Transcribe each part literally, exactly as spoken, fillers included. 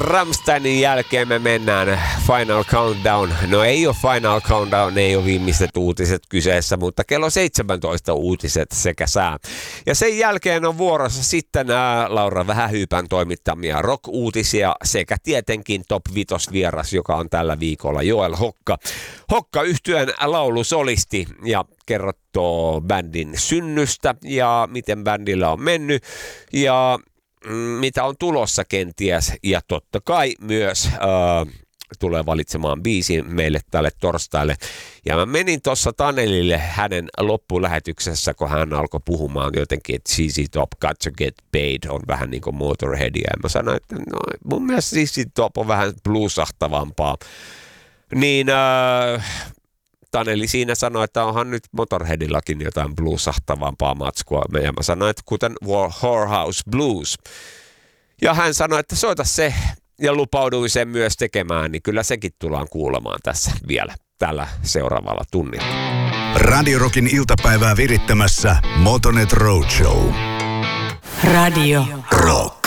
Rammsteinin jälkeen me mennään Final Countdown. No ei ole Final Countdown, ei ole viimeiset uutiset kyseessä, mutta kello seitsemäntoista uutiset sekä sää. Ja sen jälkeen on vuorossa sitten ää, Laura Vähähyypän toimittamia rock-uutisia sekä tietenkin Top viisi vieras, joka on tällä viikolla Joel Hokka. Hokka yhtyeen laulusolisti ja kertoo bändin synnystä ja miten bändillä on mennyt ja mitä on tulossa kenties, ja totta kai myös äh, tulee valitsemaan biisin meille tälle torstaille. Ja mä menin tuossa Tanelille hänen loppulähetyksessä, kun hän alkoi puhumaan jotenkin, että Z Z Top, Got to Get Paid on vähän niin kuin Motorheadia. Ja mä sanoin, että no, mun mielestä Z Z Top on vähän bluesahtavampaa. Niin äh, Taneli siinä sanoi, että onhan nyt Motorheadillakin jotain bluesahtavampaa matskua. Ja mä sanoin, että kuten Whorehouse Blues. Ja hän sanoi, että soita se, ja lupauduin sen myös tekemään, niin kyllä sekin tullaan kuulemaan tässä vielä tällä seuraavalla tunnilla. Radio Rockin iltapäivää virittämässä Motonet Roadshow. Radio Rock.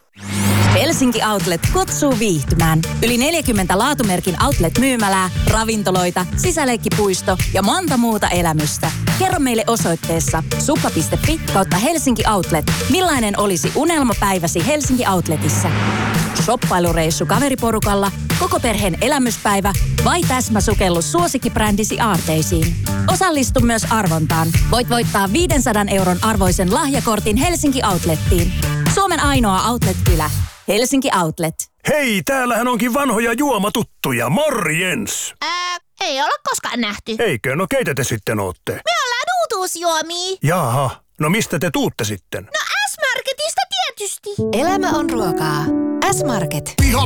Helsinki Outlet kutsuu viihtymään. Yli neljäkymmentä laatumerkin outlet-myymälää, ravintoloita, sisäleikkipuisto ja monta muuta elämystä. Kerro meille osoitteessa suppa piste fi kautta Helsinki Outlet, millainen olisi unelmapäiväsi Helsinki Outletissa. Shoppailureissu kaveriporukalla, koko perheen elämyspäivä vai täsmäsukellus suosikkibrändisi aarteisiin. Osallistu myös arvontaan. Voit voittaa viisisataa euron arvoisen lahjakortin Helsinki Outlettiin. Suomen ainoa outlet-kylä. Helsinki Outlet. Hei, täällähän onkin vanhoja juomatuttuja. Morjens! Ää, ei olla koskaan nähty. Eikö? No keitä te sitten ootte? Me ollaan uutuusjuomia. Jaha, no mistä te tuutte sitten? No S-Marketista tietysti. Elämä on ruokaa. S-Market. Piha